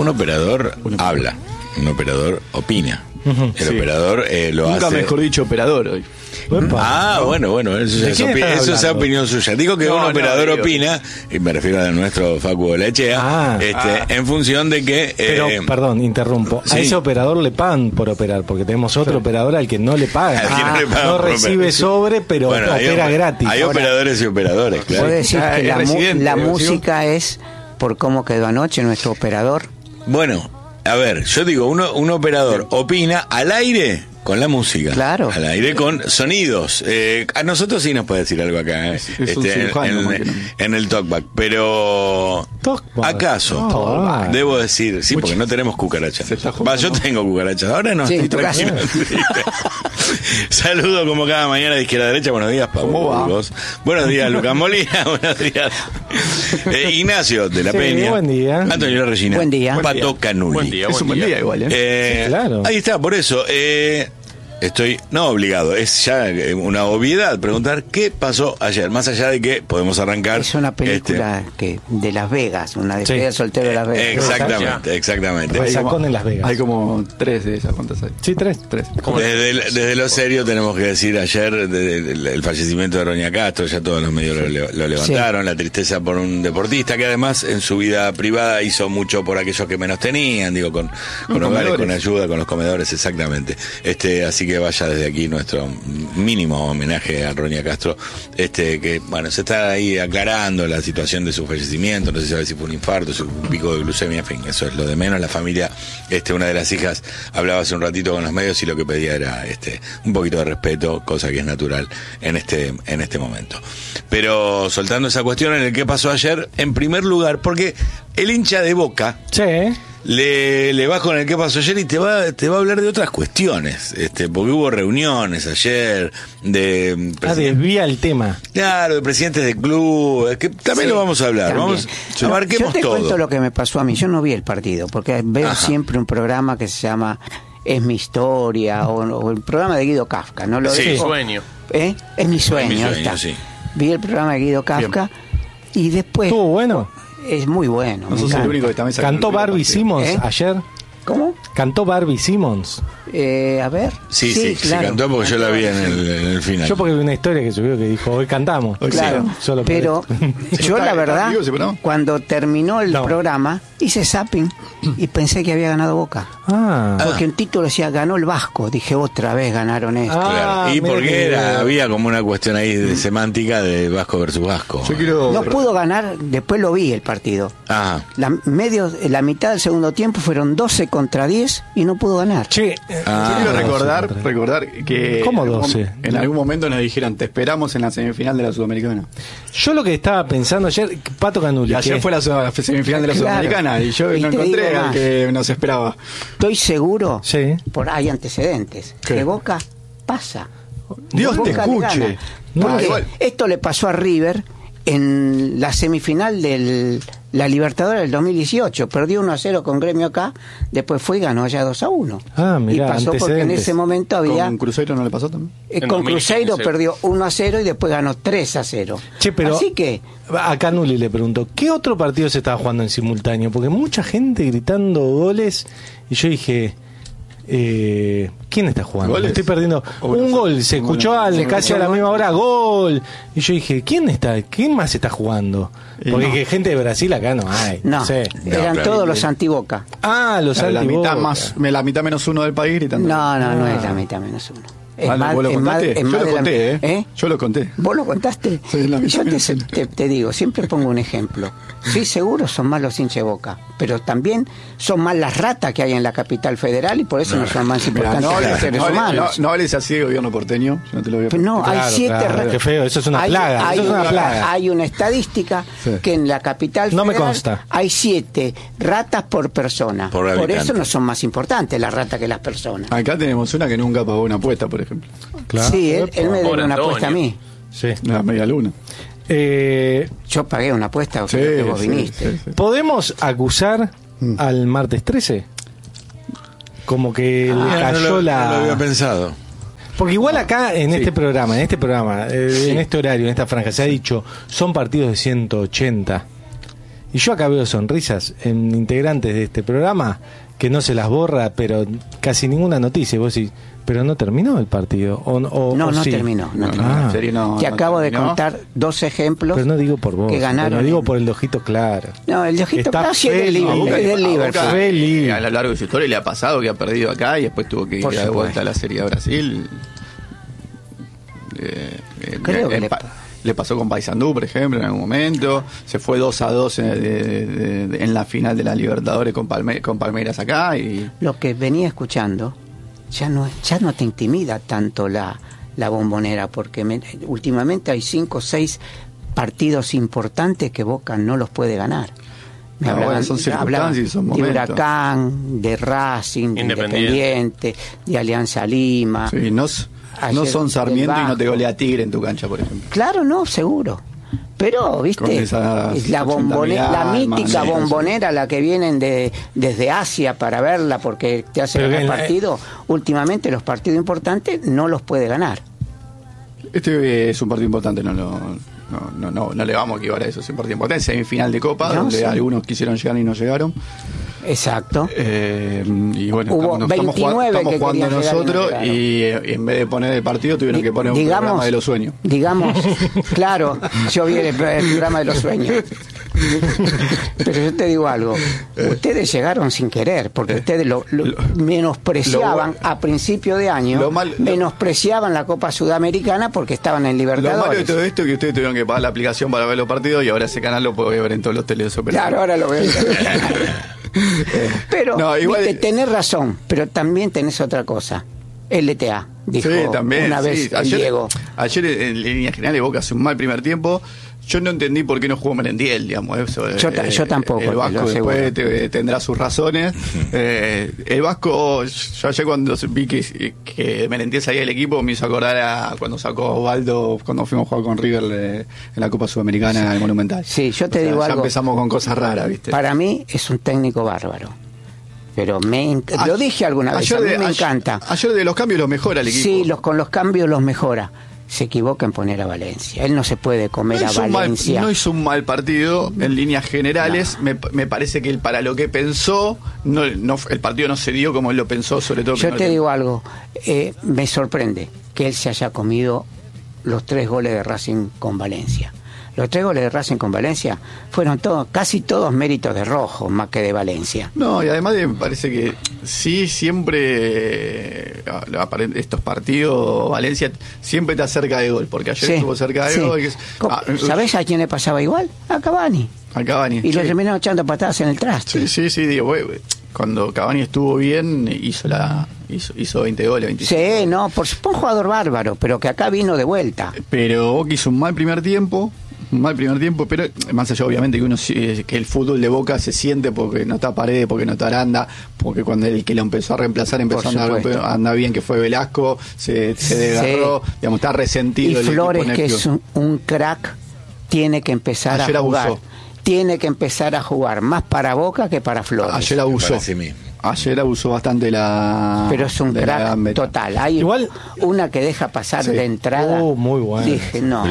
Un operador habla, un operador opina. El operador lo Nunca hace. mejor dicho operador hoy. Bueno, eso es opinión suya. Digo que un operador opina, y me refiero a nuestro Facu Olechea, en función de que... Pero, perdón, interrumpo. Sí. A ese operador le pagan por operar, porque tenemos otro operador al que no le pagan. No recibe sobre, pero opera gratis. Hay operadores y operadores, claro. ¿Puede decir que la música es por cómo quedó anoche nuestro operador? Bueno, a ver, yo digo, un operador opina al aire con la música. Claro. Al aire con sonidos. A nosotros sí nos puede decir algo acá, en el talkback. Pero ¿acaso? Debo decir, sí, porque no tenemos cucarachas. Yo tengo cucarachas. Ahora no. Sí, estoy tranquilo. Saludo como cada mañana de izquierda a derecha. Buenos días, Pablo. Buenos días, Lucas Molina. Buenos días, Ignacio de la Peña. Buen día. Antonio Regina. Buen día. Pato Canuli. Buen día, es un buen día igual, Sí, claro. Ahí está, por eso. Estoy, no obligado, es ya una obviedad preguntar qué pasó ayer, más allá de que podemos arrancar. Es una película de Las Vegas, una despedida de soltero de Las Vegas. Exactamente. Sacón en Las Vegas. Hay como 3 de esas, ¿cuántas hay? Sí, 3. Desde lo serio tenemos que decir ayer el fallecimiento de Roña Castro, ya todos los medios lo levantaron, la tristeza por un deportista que además en su vida privada hizo mucho por aquellos que menos tenían, digo, con hogares, con ayuda, con los comedores, exactamente. Así que vaya desde aquí nuestro mínimo homenaje a Roña Castro, que bueno, se está ahí aclarando la situación de su fallecimiento, no se sabe si fue un infarto, si fue un pico de glucemia, en fin, eso es lo de menos. La familia, una de las hijas hablaba hace un ratito con los medios y lo que pedía era un poquito de respeto, cosa que es natural en este momento. Pero soltando esa cuestión en el que pasó ayer, en primer lugar, porque el hincha de Boca le vas con el que pasó ayer y te va a hablar de otras cuestiones, porque hubo reuniones ayer de desvía el tema. Claro, de presidentes de club, que también lo vamos a hablar. También. Abarquemos yo te todo. cuento lo que me pasó a mí. Yo no vi el partido, porque veo siempre un programa que se llama Es mi historia, o el programa de Guido Kafka, ¿no? Es mi sueño. Es mi sueño, ahí está. Sí. Vi el programa de Guido Kafka y después... ¿Estuvo bueno? Es muy bueno. No sos el único que también ¿Cantó Barbie Simmons ayer? ¿Cómo? ¿Cantó Barbie Simmons? A ver. Sí, claro. cantó porque yo la vi en el final. Yo porque vi una historia que subió que dijo, hoy cantamos. Claro, pero yo la verdad, cuando terminó el programa, hice zapping y pensé que había ganado Boca. Porque el título decía, ganó el Vasco. Dije, otra vez ganaron esto. Claro. Y porque había como una cuestión ahí de semántica de Vasco versus Vasco. No pudo ganar, después lo vi el partido. La mitad del segundo tiempo fueron 12 contra 10 y no pudo ganar. Yo quiero recordar que ¿Cómo 12? En algún momento nos dijeron, te esperamos en la semifinal de la Sudamericana. Yo lo que estaba pensando ayer, Pato Canuli. Ayer fue la semifinal de la Sudamericana y yo no encontré al que nos esperaba. Estoy seguro, hay antecedentes, que Boca pasa. Dios Boca te escuche. Esto le pasó a River en la semifinal de la Libertadores del 2018. Perdió 1-0 con Gremio acá, después fue y ganó allá 2-1. Mirá, y pasó porque en ese momento había... ¿Con Cruzeiro no le pasó también? Con Cruzeiro perdió 1-0 y después ganó 3-0. Pero así que... A Canuli le pregunto, ¿qué otro partido se estaba jugando en simultáneo? Porque mucha gente gritando goles y yo dije... ¿quién está jugando? ¿Goles? Estoy perdiendo un gol, se escuchó casi a la misma hora, gol, y yo dije, ¿quién más está jugando? Porque que gente de Brasil acá no hay. Eran todos los anti-Boca. Los anti-Boca. La mitad menos uno del país gritando. No es la mitad menos uno. ¿Vos lo contaste? Yo lo conté, Yo lo conté. ¿Vos lo contaste? Sí, yo te digo, siempre pongo un ejemplo. Sí, seguro son más los hinchas de Boca, pero también son más las ratas que hay en la capital federal y por eso no son más importantes que los seres humanos. No hables así de gobierno porteño, yo no te lo voy a pero no, hay 7 Qué feo, eso es una plaga. Hay una estadística que en la capital federal me consta. Hay 7 ratas por persona. Por eso no son más importantes las ratas que las personas. Acá tenemos una que nunca pagó una apuesta, por ejemplo. Claro. Sí, él me debe una apuesta a mí. Sí. La media luna. Yo pagué una apuesta que vos viniste. Sí. ¿Podemos acusar al martes 13? Como que le cayó no lo había pensado. Porque igual acá en este programa, en este horario, en esta franja, se ha dicho, son partidos de 180. Y yo acá veo sonrisas en integrantes de este programa que no se las borra, pero casi ninguna noticia. Vos decís, pero no terminó el partido. No sí. terminó. En serio, te acabo de contar 2 ejemplos. Pero no digo por vos, que ganaron. No digo por el de Ojito Claro. No, el de Ojito Claro sí es del Liverpool. A lo largo de su historia le ha pasado que ha perdido acá y después tuvo que ir de vuelta a la Serie de Brasil. Creo que le pasó con Paysandú, por ejemplo, en algún momento. Se fue 2-2 en la final de la Libertadores con Palmeiras acá. Y lo que venía escuchando ya no te intimida tanto la Bombonera, porque últimamente hay 5 o 6 partidos importantes que Boca no los puede ganar. Son circunstancias y son momentos. De Huracán, de Racing, de Independiente, de Alianza Lima. Sí, no son Sarmiento y no te golea Tigre en tu cancha, por ejemplo. Claro, no, seguro. Pero, viste, la mítica Bombonera, la que vienen desde Asia para verla porque te hace ganar partido, últimamente los partidos importantes no los puede ganar. Este es un partido importante, no le vamos a equivocar a eso, es un partido importante, semifinal de Copa, donde algunos quisieron llegar y no llegaron. Exacto. Y bueno, Hubo estamos jugando nosotros y en vez de poner el partido tuvieron que poner un programa de los sueños. Digamos, claro, yo vi el programa de los sueños. Pero yo te digo algo, ustedes llegaron sin querer, porque ustedes lo menospreciaban a principio de año, menospreciaban la Copa Sudamericana porque estaban en Libertadores. Lo malo de todo esto es que ustedes tuvieron que pagar la aplicación para ver los partidos y ahora ese canal lo puedo ver en todos los televisores. Claro, ahora lo veo. Pero tenés razón, pero también tenés otra cosa. LTA, dijo una vez Diego. Ayer en línea general Boca hace un mal primer tiempo. Yo no entendí por qué no jugó Merentiel, digamos. Eso, yo tampoco. El Vasco después tendrá sus razones. El Vasco, yo ayer cuando vi que Merentiel salía del equipo, me hizo acordar a cuando sacó a Osvaldo, cuando fuimos a jugar con River en la Copa Sudamericana, en el Monumental. Sí, yo te digo algo. Ya empezamos con cosas raras, ¿viste? Para mí es un técnico bárbaro. Pero lo dije alguna vez, a mí me encanta. Ayer de los cambios los mejora el equipo. Sí, con los cambios los mejora. Se equivoca en poner a Valencia. Él no se puede comer a Valencia. No hizo un mal partido en líneas generales. No. Me parece que él, para lo que pensó, el partido no se dio como él lo pensó, sobre todo. Yo te digo algo, me sorprende que él se haya comido los 3 goles de Racing con Valencia. Los 3 goles de Racing con Valencia fueron casi todos méritos de Rojo, más que de Valencia. No, y además me parece que sí, siempre estos partidos, Valencia siempre te acerca de gol, porque ayer estuvo cerca de gol. ¿Sabés a quién le pasaba igual? A Cavani. Y lo terminaron echando patadas en el traste. Sí, digo, cuando Cavani estuvo bien, hizo 20 goles, 25. Sí, no, fue un jugador bárbaro, pero que acá vino de vuelta. Pero Boca hizo un mal primer tiempo, pero más allá obviamente que el fútbol de Boca se siente porque no está Paredes, porque no está Aranda, porque cuando el que lo empezó a reemplazar empezó a andar bien, que fue Velasco, se desgarró, digamos, está resentido. Y Flores, que es un crack, tiene que empezar a jugar. Tiene que empezar a jugar más para Boca que para Flores. Ayer abusó bastante pero es un crack total. Hay igual una que deja pasar de entrada. Muy bueno. Dije, no.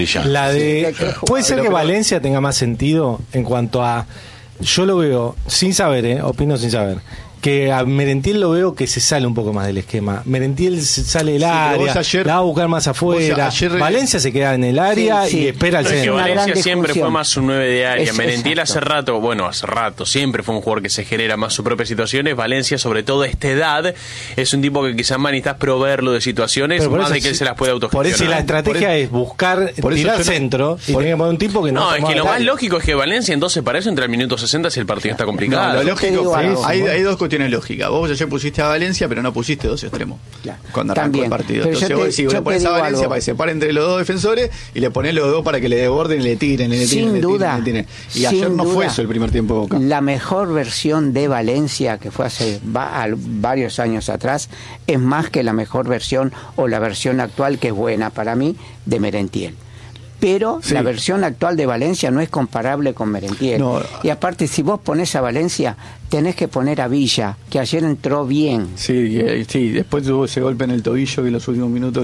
Puede ser que Valencia tenga más sentido en cuanto a. Yo lo veo sin saber, opino sin saber. Que a Merentiel lo veo que se sale un poco más del esquema. Merentiel sale del área, la va a buscar más afuera. Valencia se queda en el área y espera al centro. Valencia siempre fue más un 9 de área. Merentiel hace rato, siempre fue un jugador que se genera más sus propias situaciones. Valencia, sobre todo a esta edad, es un tipo que quizás más necesitas proveerlo de situaciones más de que él se las puede autogestionar. Por eso la estrategia es buscar, tirar centro y tener que poner un tipo que no. Es que lo más lógico es que Valencia entonces para eso entre el minuto 60 si el partido está complicado. Lo lógico, hay dos tiene lógica. Vos ayer pusiste a Valencia, pero no pusiste 2 extremos cuando arrancó el partido. Entonces vos le pones a Valencia para que se pare entre los 2 defensores y le pones los 2 para que le desborden y le tiren. Sin duda. Y ayer no fue eso el primer tiempo de Boca. La mejor versión de Valencia, que fue hace varios años atrás, es más que la mejor versión o la versión actual, que es buena para mí, de Merentiel. Pero la versión actual de Valencia no es comparable con Merentiel. Y aparte, si vos ponés a Valencia, tenés que poner a Villa, que ayer entró bien. Sí, después tuvo ese golpe en el tobillo que en los últimos minutos